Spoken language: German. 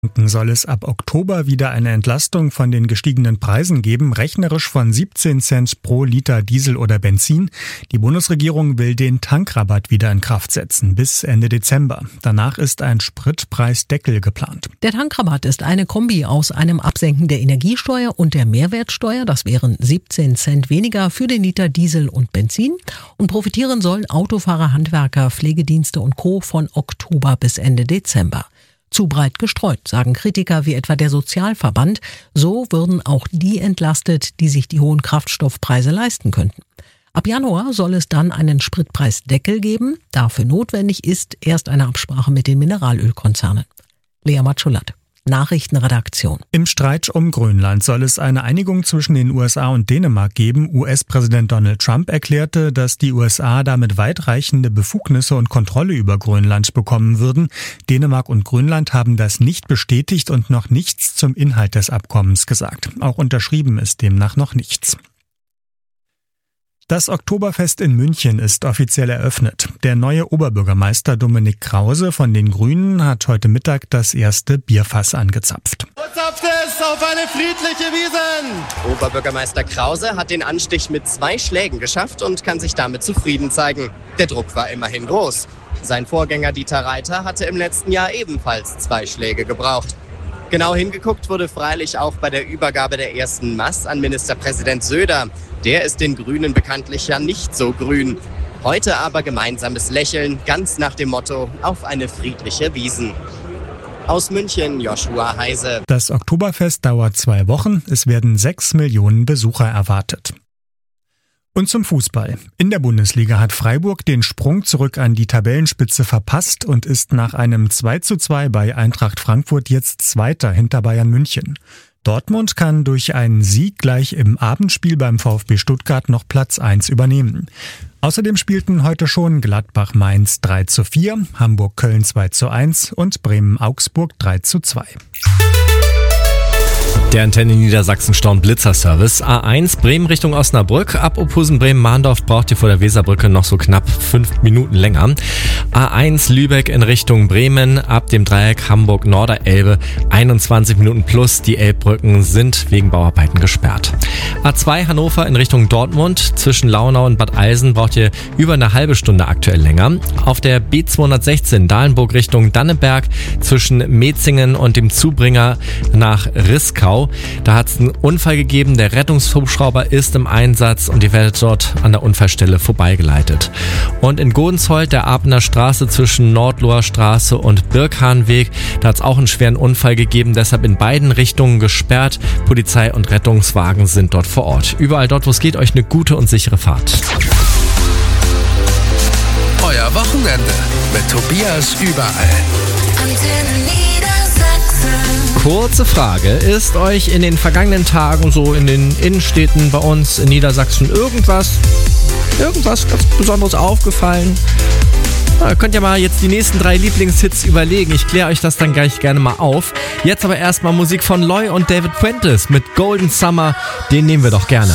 Soll es ab Oktober wieder eine Entlastung von den gestiegenen Preisen geben, rechnerisch von 17 Cent pro Liter Diesel oder Benzin. Die Bundesregierung will den Tankrabatt wieder in Kraft setzen, bis Ende Dezember. Danach ist ein Spritpreisdeckel geplant. Der Tankrabatt ist eine Kombi aus einem Absenken der Energiesteuer und der Mehrwertsteuer. Das wären 17 Cent weniger für den Liter Diesel und Benzin. Und profitieren sollen Autofahrer, Handwerker, Pflegedienste und Co. von Oktober bis Ende Dezember. Zu breit gestreut, sagen Kritiker wie etwa der Sozialverband. So würden auch die entlastet, die sich die hohen Kraftstoffpreise leisten könnten. Ab Januar soll es dann einen Spritpreisdeckel geben. Dafür notwendig ist erst eine Absprache mit den Mineralölkonzernen. Lea Matschulat, Nachrichtenredaktion. Im Streit um Grönland soll es eine Einigung zwischen den USA und Dänemark geben. US-Präsident Donald Trump erklärte, dass die USA damit weitreichende Befugnisse und Kontrolle über Grönland bekommen würden. Dänemark und Grönland haben das nicht bestätigt und noch nichts zum Inhalt des Abkommens gesagt. Auch unterschrieben ist demnach noch nichts. Das Oktoberfest in München ist offiziell eröffnet. Der neue Oberbürgermeister Dominik Krause von den Grünen hat heute Mittag das erste Bierfass angezapft. Zapft es auf eine friedliche Wiesn! Oberbürgermeister Krause hat den Anstich mit 2 Schlägen geschafft und kann sich damit zufrieden zeigen. Der Druck war immerhin groß. Sein Vorgänger Dieter Reiter hatte im letzten Jahr ebenfalls 2 Schläge gebraucht. Genau hingeguckt wurde freilich auch bei der Übergabe der ersten Maß an Ministerpräsident Söder. Der ist den Grünen bekanntlich ja nicht so grün. Heute aber gemeinsames Lächeln, ganz nach dem Motto, auf eine friedliche Wiesn. Aus München, Joshua Heise. Das Oktoberfest dauert 2 Wochen. Es werden 6 Millionen Besucher erwartet. Und zum Fußball. In der Bundesliga hat Freiburg den Sprung zurück an die Tabellenspitze verpasst und ist nach einem 2:2 bei Eintracht Frankfurt jetzt Zweiter hinter Bayern München. Dortmund kann durch einen Sieg gleich im Abendspiel beim VfB Stuttgart noch Platz 1 übernehmen. Außerdem spielten heute schon Gladbach-Mainz 3:4, Hamburg-Köln 2:1 und Bremen-Augsburg 3:2. Der Antenne Niedersachsen Storn Blitzer Service. A1 Bremen Richtung Osnabrück. Ab Opusen Bremen-Mahndorf braucht ihr vor der Weserbrücke noch so knapp 5 Minuten länger. A1 Lübeck in Richtung Bremen. Ab dem Dreieck Hamburg-Norderelbe 21 Minuten plus. Die Elbbrücken sind wegen Bauarbeiten gesperrt. A2 Hannover in Richtung Dortmund. Zwischen Launau und Bad Eilsen braucht ihr über eine halbe Stunde aktuell länger. Auf der B216 Dahlenburg Richtung Danneberg zwischen Metzingen und dem Zubringer nach Riskau. Da hat es einen Unfall gegeben, der Rettungshubschrauber ist im Einsatz und ihr werdet dort an der Unfallstelle vorbeigeleitet. Und in Godensholt, der Apener Straße zwischen Nordloher Straße und Birkhahnweg, da hat es auch einen schweren Unfall gegeben, deshalb in beiden Richtungen gesperrt. Polizei und Rettungswagen sind dort vor Ort. Überall dort, wo es geht, euch eine gute und sichere Fahrt. Euer Wochenende mit Tobias überall. Kurze Frage, ist euch in den vergangenen Tagen so in den Innenstädten bei uns in Niedersachsen irgendwas ganz Besonderes aufgefallen? Ihr könnt ja mal jetzt die nächsten 3 Lieblingshits überlegen. Ich kläre euch das dann gleich gerne mal auf. Jetzt aber erstmal Musik von Loy und David Fuentes mit Golden Summer. Den nehmen wir doch gerne.